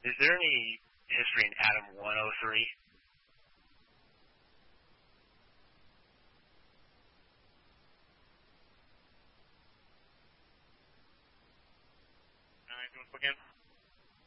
Is there any history in Atom 103? All right, again.